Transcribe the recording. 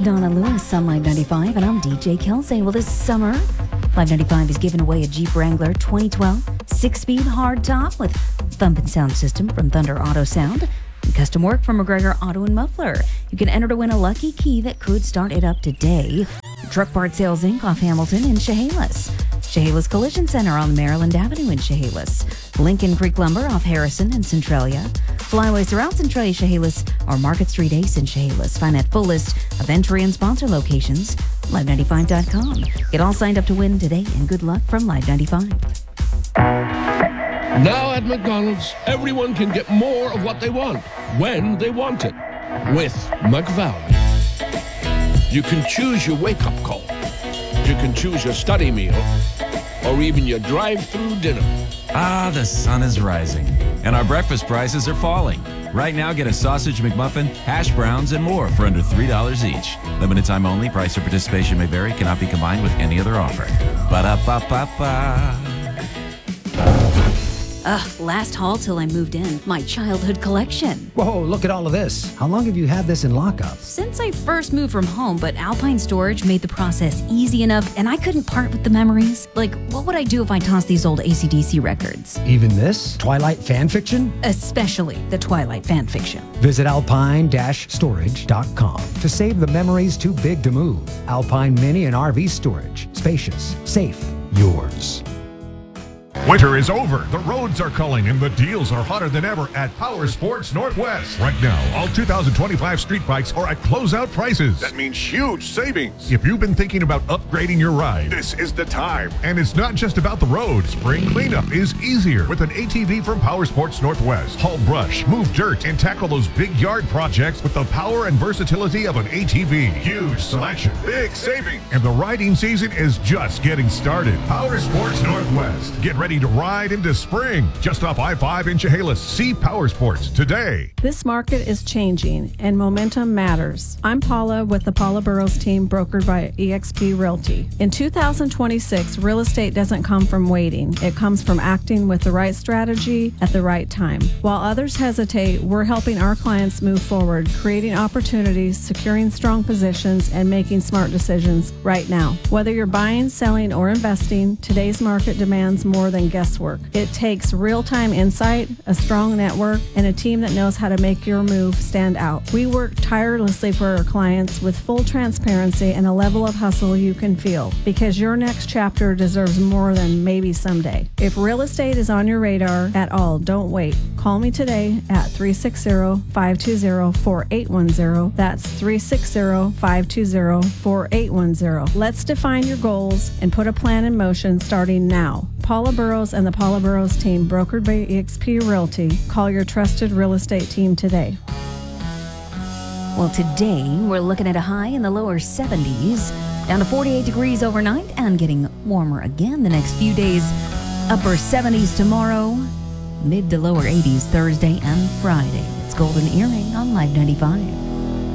Donna Lewis on Live 95, and I'm DJ Kelsey. Well, this summer, Live 95 is giving away a Jeep Wrangler 2012 6-speed hardtop with thumping sound system from Thunder Auto Sound and custom work from McGregor Auto and Muffler. You can enter to win a lucky key that could start it up today. Truck Part Sales Inc. off Hamilton in Chehalis. Chehalis Collision Center on Maryland Avenue in Chehalis. Lincoln Creek Lumber off Harrison in Centralia. Flyways throughout Centralia, Chehalis, or Market Street Ace in Chehalis. Find that full list of entry and sponsor locations, live95.com. Get all signed up to win today, and good luck from Live 95. Now at McDonald's, everyone can get more of what they want, when they want it, with McValue. You can choose your wake-up call. You can choose your study meal, or even your drive-through dinner. Ah, the sun is rising, and our breakfast prices are falling. Right now, get a sausage McMuffin, hash browns, and more for under $3 each. Limited time only. Price or participation may vary. Cannot be combined with any other offer. Ba-da-ba-ba-ba. Last haul till I moved in. My childhood collection. Whoa, look at all of this. How long have you had this in lockup? Since I first moved from home, but Alpine Storage made the process easy enough, and I couldn't part with the memories. Like, what would I do if I tossed these old AC/DC records? Even this? Twilight fan fiction? Especially the Twilight fan fiction. Visit alpine-storage.com to save the memories too big to move. Alpine Mini and RV Storage. Spacious, safe, yours. Winter is over, the roads are culling, and the deals are hotter than ever at Power Sports Northwest. Right now, all 2025 street bikes are at closeout prices. That means huge savings. If you've been thinking about upgrading your ride, This is the time. and it's not just about the road, spring cleanup is easier with an ATV from Power Sports Northwest. Haul brush, move dirt, and tackle those big yard projects with the power and versatility of an ATV. Huge selection, Big savings. and the riding season is just getting started. Power Sports Northwest. Get ready to ride into spring. Just off I-5 in Chehalis. See Power Sports today. This market is changing and momentum matters. I'm Paula with the Paula Burrows team, brokered by eXp Realty. In 2026, real estate doesn't come from waiting. It comes from acting with the right strategy at the right time. While others hesitate, we're helping our clients move forward, creating opportunities, securing strong positions, and making smart decisions right now. Whether you're buying, selling, or investing, today's market demands more than guesswork. It takes real-time insight, a strong network, and a team that knows how to make your move stand out. We work tirelessly for our clients with full transparency and a level of hustle you can feel, because your next chapter deserves more than maybe someday. If real estate is on your radar at all, don't wait. Call me today at 360-520-4810. That's 360-520-4810. Let's define your goals and put a plan in motion starting now. Paula Burrows and the Paula Burrows team, brokered by eXp Realty. Call your trusted real estate team today. Well, today we're looking at a high in the lower 70s, down to 48 degrees overnight, and getting warmer again the next few days. Upper 70s tomorrow, mid to lower 80s Thursday and Friday. It's Golden Earring on Live 95.